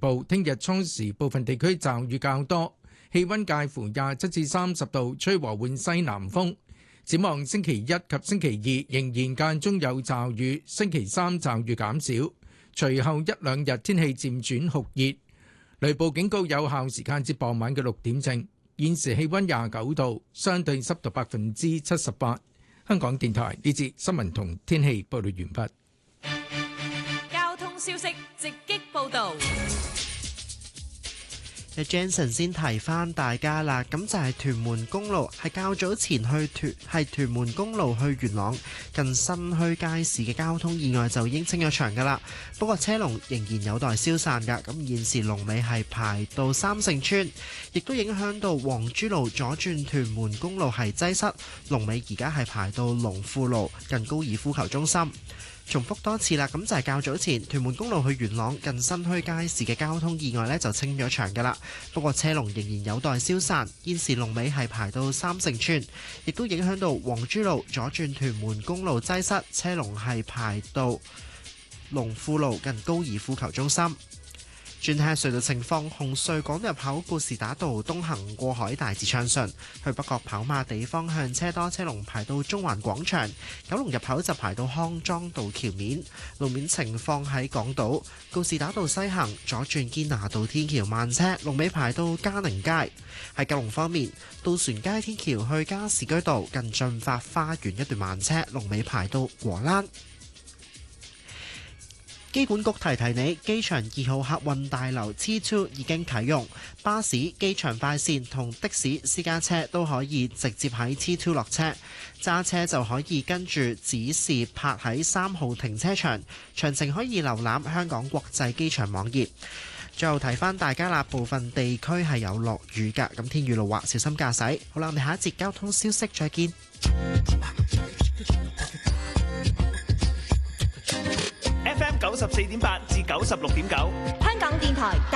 暴，聽日初時部分地區驟雨較多，氣溫介乎27至30度，吹和緩西南風。展望星期一及星期二仍然間中有驟雨，星期三驟雨減少，隨後一兩日天氣漸轉酷熱。雷暴警告有效時間至傍晚嘅6點正。現時氣溫29度，相對濕度78%。香港電台呢節新聞同天氣報道完畢。 交通消息直擊報道。 Jensen 先提翻大家啦，咁就係屯門公路，係較早前屯門公路去元朗近新墟街市嘅交通意外就已經清咗場噶啦，不過車龍仍然有待消散噶。咁現時龍尾係排到三聖村，亦都影響到黃珠路左轉屯門公路係擠塞，龍尾而家係排到龍富路近高爾夫球中心。重複多次啦，咁就係較早前屯門公路去元朗近新墟街市嘅交通意外呢，就清咗場噶啦，不過車龍仍然有待消散。現時龍尾係排到三聖村，亦都影響到黃珠路左轉屯門公路擠塞，車龍係排到龍富路近高爾夫球中心。轉睇下隧道情況，紅隧港島入口告士打道東行過海大致暢順，去北角跑馬地方向車多，車龍排到中環廣場；九龍入口就排到康莊道橋面。路面情況喺港島告士打道西行左轉堅拿道天橋慢車，龍尾排到嘉寧街。喺九龍方面，渡船街天橋去加士居道近進發花園一段慢車，龍尾排到禾欄。機管局提提你，機場2號客運大樓 T2 已經啟用，巴士、機場快線同的士、私家車都可以直接喺 T2 落車，揸車就可以跟住指示泊喺3號停車場。詳情可以瀏覽香港國際機場網頁。最後提翻大家啦，部分地區係有落雨㗎，咁天雨路滑，小心駕駛。好啦，我哋下一節交通消息再見。 FM 94.8至96.9， 香港電台。